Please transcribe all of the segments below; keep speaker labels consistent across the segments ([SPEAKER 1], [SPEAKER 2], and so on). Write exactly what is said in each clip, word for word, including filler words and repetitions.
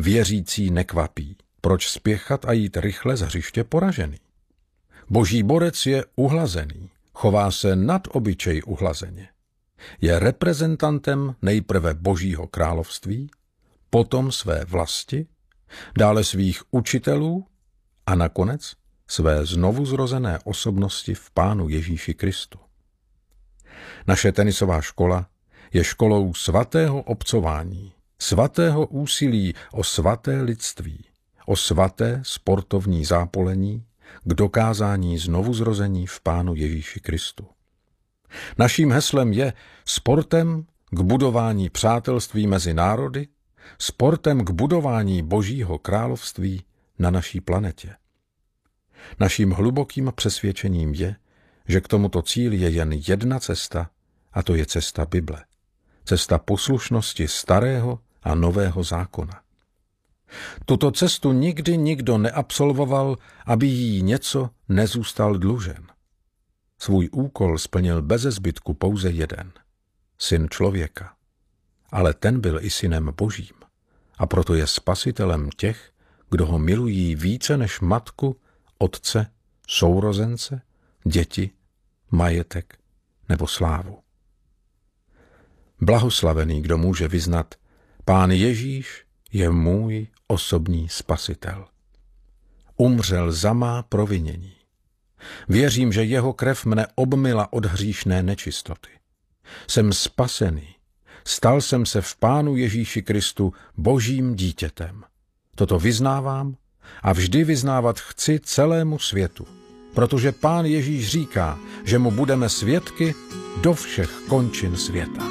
[SPEAKER 1] věřící nekvapí. Proč spěchat a jít rychle z hřiště poražený? Boží borec je uhlazený, chová se nad obyčej uhlazeně. Je reprezentantem nejprve Božího království, potom své vlasti, dále svých učitelů a nakonec své znovuzrozené osobnosti v Pánu Ježíši Kristu. Naše tenisová škola je školou svatého obcování, svatého úsilí o svaté lidství, o svaté sportovní zápolení k dokázání znovuzrození v Pánu Ježíši Kristu. Naším heslem je sportem k budování přátelství mezi národy, sportem k budování Božího království na naší planetě. Naším hlubokým přesvědčením je, že k tomuto cíli je jen jedna cesta, a to je cesta Bible. Cesta poslušnosti starého a nového zákona. Tuto cestu nikdy nikdo neabsolvoval, aby jí něco nezůstal dlužen. Svůj úkol splnil beze zbytku pouze jeden, syn člověka. Ale ten byl i synem Božím a proto je spasitelem těch, kdo ho milují více než matku, otce, sourozence, děti, majetek nebo slávu. Blahoslavený, kdo může vyznat, Pán Ježíš je můj osobní spasitel. Umřel za má provinění. Věřím, že jeho krev mne obmyla od hříšné nečistoty. Jsem spasený. Stal jsem se v Pánu Ježíši Kristu Božím dítětem. Toto vyznávám a vždy vyznávat chci celému světu, protože Pán Ježíš říká, že mu budeme svědky do všech končin světa.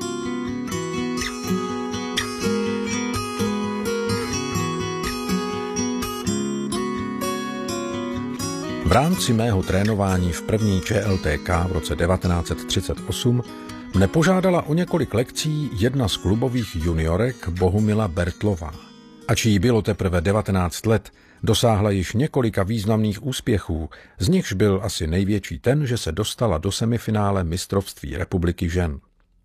[SPEAKER 1] V rámci mého trénování v první Č L T K v roce devatenáct set třicet osm mne požádala o několik lekcí jedna z klubových juniorek Bohumila Bertlová. Ač jí bylo teprve devatenáct let, dosáhla již několika významných úspěchů, z nichž byl asi největší ten, že se dostala do semifinále mistrovství republiky žen.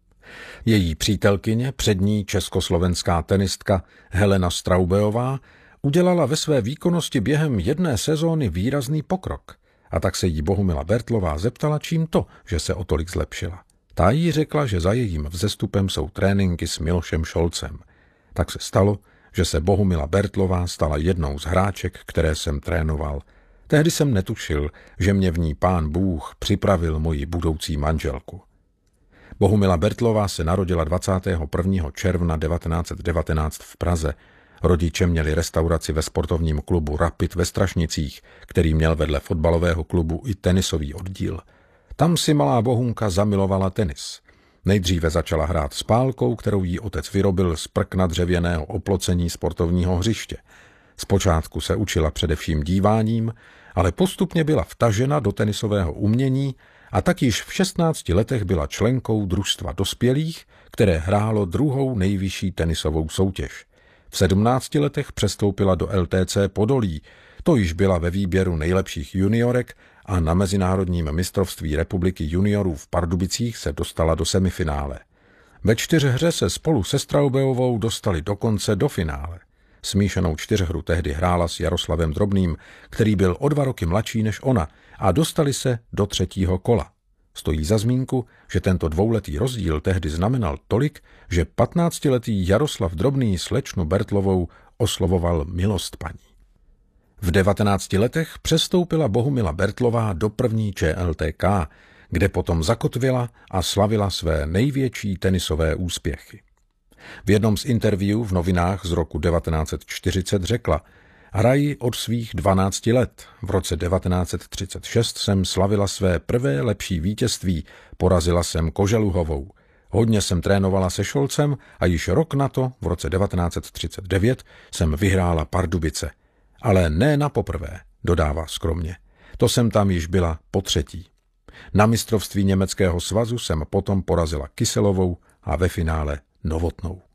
[SPEAKER 1] Její přítelkyně, přední československá tenistka Helena Straubeová, udělala ve své výkonnosti během jedné sezóny výrazný pokrok a tak se jí Bohumila Bertlová zeptala, čím to, že se o tolik zlepšila. Ta jí řekla, že za jejím vzestupem jsou tréninky s Milošem Šolcem. Tak se stalo, že se Bohumila Bertlová stala jednou z hráček, které jsem trénoval. Tehdy jsem netušil, že mě v ní Pán Bůh připravil moji budoucí manželku. Bohumila Bertlová se narodila dvacátého prvního června devatenáct set devatenáct v Praze. Rodiče měli restauraci ve sportovním klubu Rapid ve Strašnicích, který měl vedle fotbalového klubu i tenisový oddíl. Tam si malá Bohunka zamilovala tenis. Nejdříve začala hrát s pálkou, kterou jí otec vyrobil z prkna dřevěného oplocení sportovního hřiště. Zpočátku se učila především díváním, ale postupně byla vtažena do tenisového umění a tak již v šestnácti letech byla členkou družstva dospělých, které hrálo druhou nejvyšší tenisovou soutěž. V sedmnácti letech přestoupila do L T C Podolí, to již byla ve výběru nejlepších juniorek a na mezinárodním mistrovství republiky juniorů v Pardubicích se dostala do semifinále. Ve čtyřhře se spolu se Straubeovou dostali dokonce do finále. Smíšenou čtyřhru tehdy hrála s Jaroslavem Drobným, který byl o dva roky mladší než ona, a dostali se do třetího kola. Stojí za zmínku, že tento dvouletý rozdíl tehdy znamenal tolik, že patnáctiletý Jaroslav Drobný slečnu Bertlovou oslovoval milost paní. V devatenácti letech přestoupila Bohumila Bertlová do první Č L T K, kde potom zakotvila a slavila své největší tenisové úspěchy. V jednom z interview v novinách z roku devatenáct set čtyřicet řekla: hraji od svých dvanácti let. V roce devatenáct set třicet šest jsem slavila své prvé lepší vítězství, porazila jsem Koželuhovou. Hodně jsem trénovala se Šolcem a již rok na to, v roce devatenáct set třicet devět, jsem vyhrála Pardubice. Ale ne na poprvé, dodává skromně. To jsem tam již byla po třetí. Na mistrovství Německého svazu jsem potom porazila Kyselovou a ve finále Novotnou.